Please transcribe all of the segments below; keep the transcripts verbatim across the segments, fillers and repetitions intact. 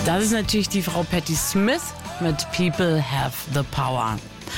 Das ist natürlich die Frau Patti Smith mit People Have the Power.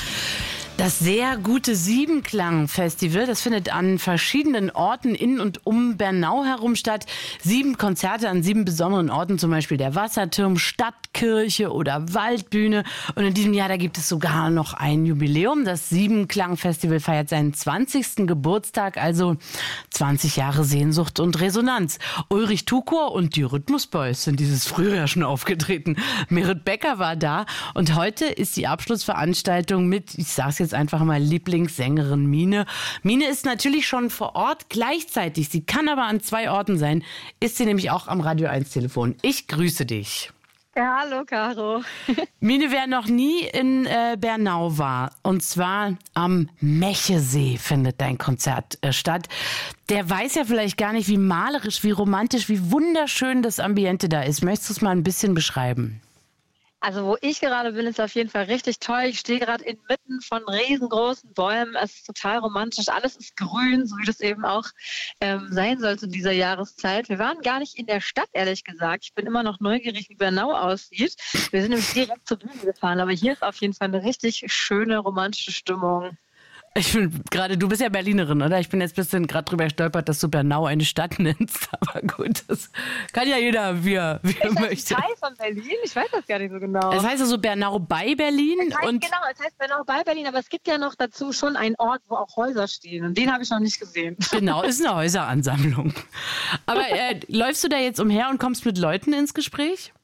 Das sehr gute Siebenklang-Festival, das findet an verschiedenen Orten in und um Bernau herum statt. Sieben Konzerte an sieben besonderen Orten, zum Beispiel der Wasserturm, Stadtkirche oder Waldbühne. Und in diesem Jahr, da gibt es sogar noch ein Jubiläum. Das Siebenklang-Festival feiert seinen zwanzigsten Geburtstag, also zwanzig Jahre Sehnsucht und Resonanz. Ulrich Tukur und die Rhythmus Boys sind dieses Frühjahr schon aufgetreten. Merit Becker war da und heute ist die Abschlussveranstaltung mit, ich sag's jetzt einfach mal, Lieblingssängerin Mine. Mine ist natürlich schon vor Ort, gleichzeitig, sie kann aber an zwei Orten sein, ist sie nämlich auch am Radio eins Telefon. Ich grüße dich. Ja, hallo Caro. Mine, wer noch nie in äh, Bernau war, und zwar am Mechesee findet dein Konzert äh, statt, der weiß ja vielleicht gar nicht, wie malerisch, wie romantisch, wie wunderschön das Ambiente da ist. Möchtest du es mal ein bisschen beschreiben? Also wo ich gerade bin, ist auf jeden Fall richtig toll. Ich stehe gerade inmitten von riesengroßen Bäumen. Es ist total romantisch. Alles ist grün, so wie das eben auch ähm, sein soll zu dieser Jahreszeit. Wir waren gar nicht in der Stadt, ehrlich gesagt. Ich bin immer noch neugierig, wie Bernau aussieht. Wir sind nämlich direkt zur Bühne gefahren. Aber hier ist auf jeden Fall eine richtig schöne, romantische Stimmung. Ich bin gerade, du bist ja Berlinerin, oder? Ich bin jetzt ein bisschen gerade drüber gestolpert, dass du Bernau eine Stadt nennst. Aber gut, das kann ja jeder, wie er, wie er ist das möchte. ein Teil von Berlin? Ich weiß das gar nicht so genau. Es heißt also Bernau bei Berlin. Es heißt, und genau, es heißt Bernau bei Berlin, aber es gibt ja noch dazu schon einen Ort, wo auch Häuser stehen. Und den habe ich noch nicht gesehen. Genau, ist eine Häuseransammlung. Aber äh, läufst du da jetzt umher und kommst mit Leuten ins Gespräch?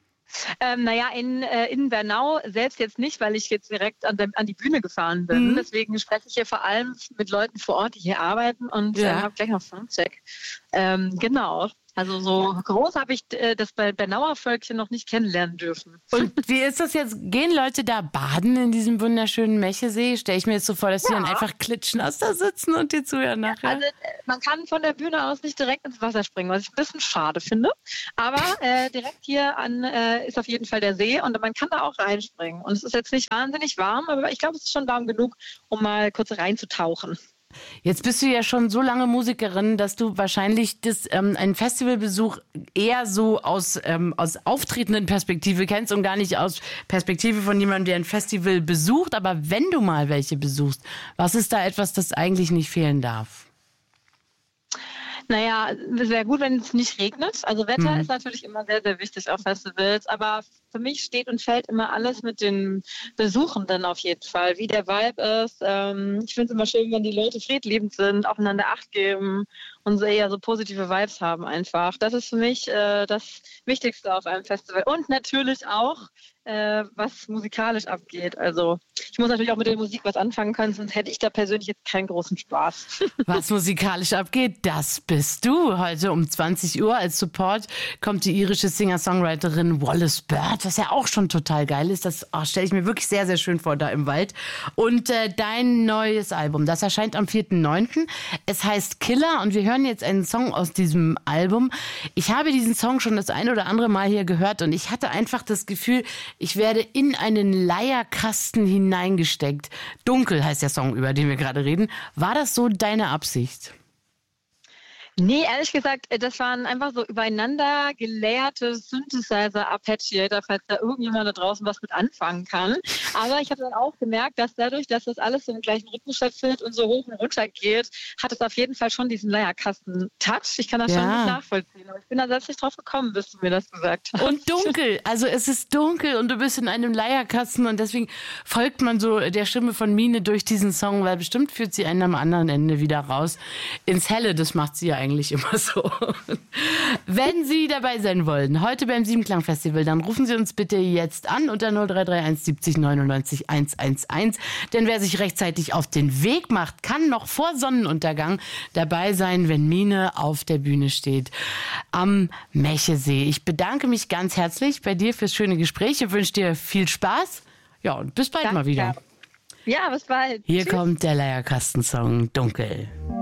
Ähm, naja, in, äh, in Bernau selbst jetzt nicht, weil ich jetzt direkt an, der, an die Bühne gefahren bin. Mhm. Deswegen spreche ich hier vor allem mit Leuten vor Ort, die hier arbeiten und ja. äh, habe gleich noch Soundcheck. Ähm, genau. Also so groß habe ich äh, das Bernauer Völkchen noch nicht kennenlernen dürfen. Und wie ist das jetzt? Gehen Leute da baden in diesem wunderschönen Mechesee? Stelle ich mir jetzt so vor, dass ja. die dann einfach klitschnass da sitzen und dir zuhören nachher? Also man kann von der Bühne aus nicht direkt ins Wasser springen, was ich ein bisschen schade finde. Aber äh, direkt hier an äh, ist auf jeden Fall der See und man kann da auch reinspringen. Und es ist jetzt nicht wahnsinnig warm, aber ich glaube, es ist schon warm genug, um mal kurz reinzutauchen. Jetzt bist du ja schon so lange Musikerin, dass du wahrscheinlich das, ähm, einen Festivalbesuch eher so aus, ähm, aus auftretenden Perspektive kennst und gar nicht aus Perspektive von jemandem, der ein Festival besucht. Aber wenn du mal welche besuchst, was ist da etwas, das eigentlich nicht fehlen darf? Naja, es wäre gut, wenn es nicht regnet. Also Wetter mhm. ist natürlich immer sehr, sehr wichtig auf Festivals. Aber für mich steht und fällt immer alles mit den Besuchenden auf jeden Fall. Wie der Vibe ist. Ähm, ich finde es immer schön, wenn die Leute friedliebend sind, aufeinander Acht geben und so eher so positive Vibes haben einfach. Das ist für mich äh, das Wichtigste auf einem Festival. Und natürlich auch, äh, was musikalisch abgeht. Also ich muss natürlich auch mit der Musik was anfangen können, sonst hätte ich da persönlich jetzt keinen großen Spaß. Was musikalisch abgeht, das bist du. Heute um zwanzig Uhr als Support kommt die irische Singer-Songwriterin Wallis Bird, was ja auch schon total geil ist. Das oh, stelle ich mir wirklich sehr, sehr schön vor da im Wald. Und äh, dein neues Album, das erscheint am vierten neunten Es heißt Killer und wir hören jetzt einen Song aus diesem Album. Ich habe diesen Song schon das ein oder andere Mal hier gehört und ich hatte einfach das Gefühl, ich werde in einen Leierkasten hineingesteckt. Dunkel heißt der Song, über den wir gerade reden. War das so deine Absicht? Nee, ehrlich gesagt, das waren einfach so übereinander gelayerte Synthesizer-Arpeggiator, falls da irgendjemand da draußen was mit anfangen kann. Aber ich habe dann auch gemerkt, dass dadurch, dass das alles so im gleichen Rhythmus stattfindet und so hoch und runter geht, hat es auf jeden Fall schon diesen Leierkasten-Touch. Ich kann das ja. schon nicht nachvollziehen. Aber ich bin da selbst nicht drauf gekommen, bis du mir das gesagt hast. Und dunkel. Also es ist dunkel und du bist in einem Leierkasten und deswegen folgt man so der Stimme von Mine durch diesen Song, weil bestimmt führt sie einen am anderen Ende wieder raus ins Helle. Das macht sie ja eigentlich immer so. Wenn Sie dabei sein wollen, heute beim Siebenklang-Festival, dann rufen Sie uns bitte jetzt an unter null drei drei eins siebzig neunundneunzig hundertelf. Denn wer sich rechtzeitig auf den Weg macht, kann noch vor Sonnenuntergang dabei sein, wenn Mine auf der Bühne steht am Mechesee. Ich bedanke mich ganz herzlich bei dir fürs schöne Gespräch und wünsche dir viel Spaß. Ja, und bis bald Danke. mal wieder. Ja, bis bald. Hier Tschüss. kommt der Leierkasten-Song Dunkel.